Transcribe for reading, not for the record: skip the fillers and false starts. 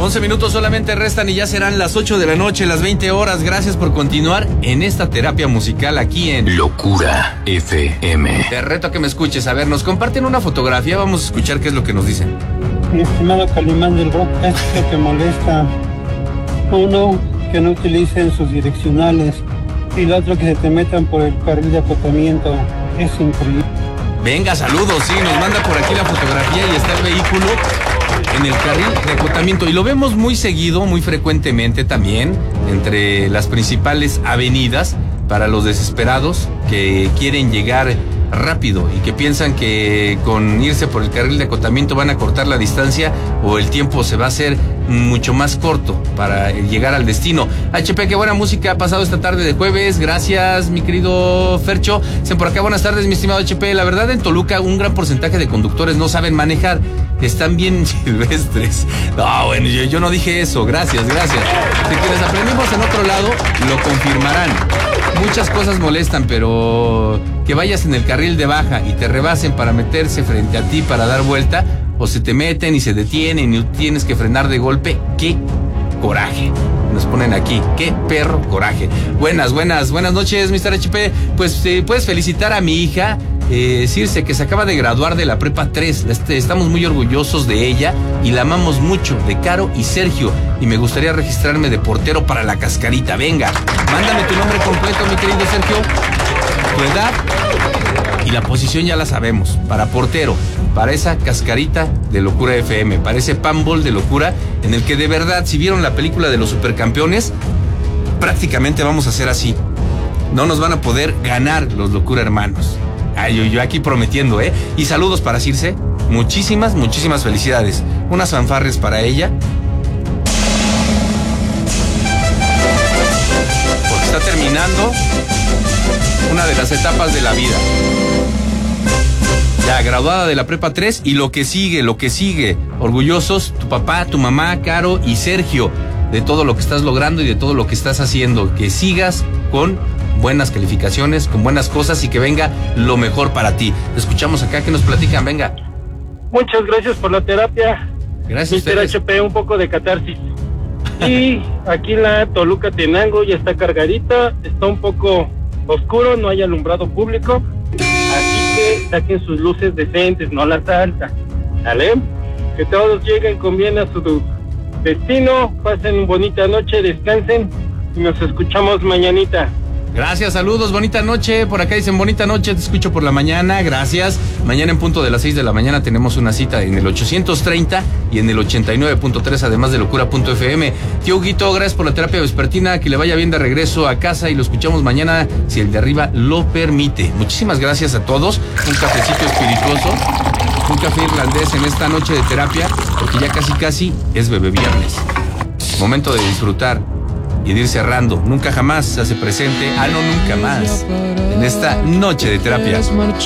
11 minutos solamente restan y ya serán las 8 de la noche, las 20 horas. Gracias por continuar en esta terapia musical aquí en Locura FM. Te reto a que me escuches. A ver, nos comparten una fotografía, vamos a escuchar qué es lo que nos dicen. Mi estimado Calimán del Rock, es lo que molesta. Uno, que no utilicen sus direccionales, y el otro, que se te metan por el carril de acotamiento. Es increíble. Venga, saludos, sí, nos manda por aquí la fotografía y está el vehículo en el carril de acotamiento. Y lo vemos muy seguido, muy frecuentemente también, entre las principales avenidas para los desesperados que quieren llegar rápido y que piensan que con irse por el carril de acotamiento van a cortar la distancia o el tiempo se va a hacer mucho más corto para llegar al destino. HP, qué buena música ha pasado esta tarde de jueves. Gracias, mi querido Fercho. Dicen por acá, buenas tardes, mi estimado HP. La verdad, en Toluca un gran porcentaje de conductores no saben manejar. Están bien silvestres. No, bueno, yo no dije eso. Gracias. De quienes aprendimos en otro lado, lo confirmarán. Muchas cosas molestan, pero que vayas en el carril de baja y te rebasen para meterse frente a ti para dar vuelta, o se te meten y se detienen y tienes que frenar de golpe, ¡qué coraje! Nos ponen aquí, ¡qué perro coraje! Buenas noches, Mr. HP. Pues puedes felicitar a mi hija, Circe, que se acaba de graduar de la Prepa 3. Estamos muy orgullosos de ella y la amamos mucho, de Caro y Sergio. Y me gustaría registrarme de portero para la Cascarita. Venga, mándame tu nombre completo, mi querido Sergio, tu edad y la posición ya la sabemos. Para portero, para esa Cascarita de Locura FM, para ese Panball de locura, en el que de verdad, si vieron la película de los supercampeones, prácticamente vamos a hacer así. No nos van a poder ganar los Locura hermanos. Ay, yo aquí prometiendo, ¿eh? Y saludos para Circe. Muchísimas felicidades. Unas fanfarres para ella. Porque está terminando una de las etapas de la vida. Ya, graduada de la Prepa 3 y lo que sigue. Orgullosos tu papá, tu mamá, Caro y Sergio, de todo lo que estás logrando y de todo lo que estás haciendo. Que sigas con buenas calificaciones, con buenas cosas y que venga lo mejor para ti. Escuchamos acá que nos platican, venga. Muchas gracias por la terapia. Gracias, Mr. HP, un poco de catarsis. Y aquí la Toluca Tenango ya está cargadita, está un poco oscuro, no hay alumbrado público, así que saquen sus luces decentes, no las altas, ¿vale? Que todos lleguen con bien a su destino, pasen una bonita noche, descansen y nos escuchamos mañanita. Gracias, saludos, bonita noche. Por acá dicen bonita noche, te escucho por la mañana, gracias. Mañana en punto de las 6 de la mañana tenemos una cita en el 830 y en el 89.3, además de locura.fm. Tío Huguito, gracias por la terapia vespertina, que le vaya bien de regreso a casa y lo escuchamos mañana si el de arriba lo permite. Muchísimas gracias a todos, un cafecito espirituoso, un café irlandés en esta noche de terapia, porque ya casi es bebé viernes. Momento de disfrutar y de ir cerrando. Nunca jamás se hace presente, nunca más, en esta noche de terapia.